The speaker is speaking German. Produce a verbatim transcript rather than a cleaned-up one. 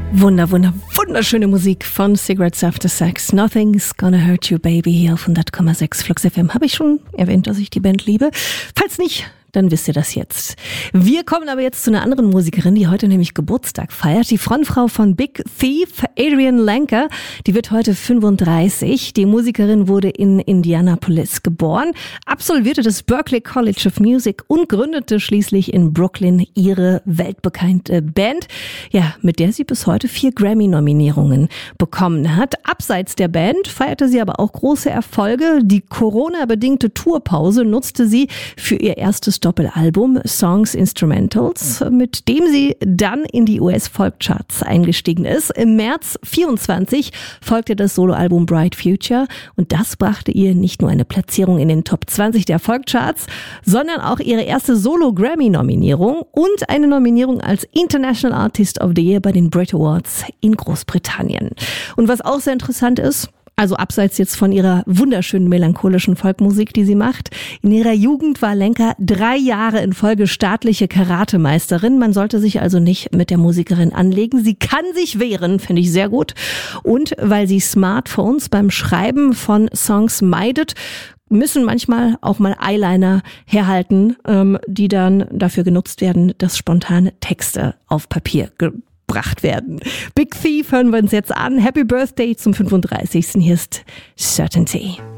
Wunder, wunder, wunderschöne Musik von Cigarettes After Sex. Nothing's Gonna Hurt You Baby hier auf hundert Komma sechs Flux F M. Habe ich schon erwähnt, dass ich die Band liebe? Falls nicht, dann wisst ihr das jetzt. Wir kommen aber jetzt zu einer anderen Musikerin, die heute nämlich Geburtstag feiert. Die Frontfrau von Big Thief, Adrienne Lenker, die wird heute fünfunddreißig. Die Musikerin wurde in Indianapolis geboren, absolvierte das Berklee College of Music und gründete schließlich in Brooklyn ihre weltbekannte Band, ja, mit der sie bis heute vier Grammy-Nominierungen bekommen hat. Abseits der Band feierte sie aber auch große Erfolge. Die Corona-bedingte Tourpause nutzte sie für ihr erstes Doppelalbum Songs Instrumentals, mit dem sie dann in die U S-Folkcharts eingestiegen ist. Im März vierundzwanzig folgte das Soloalbum Bright Future und das brachte ihr nicht nur eine Platzierung in den Top zwanzig der Folkcharts, sondern auch ihre erste Solo-Grammy-Nominierung und eine Nominierung als International Artist of the Year bei den Brit Awards in Großbritannien. Und was auch sehr interessant ist, also abseits jetzt von ihrer wunderschönen melancholischen Folkmusik, die sie macht. In ihrer Jugend war Lenker drei Jahre in Folge staatliche Karatemeisterin. Man sollte sich also nicht mit der Musikerin anlegen. Sie kann sich wehren, finde ich sehr gut. Und weil sie Smartphones beim Schreiben von Songs meidet, müssen manchmal auch mal Eyeliner herhalten, ähm, die dann dafür genutzt werden, dass spontane Texte auf Papier ge- gebracht werden. Big Thief hören wir uns jetzt an. Happy Birthday zum fünfunddreißigsten Hier ist Certainty.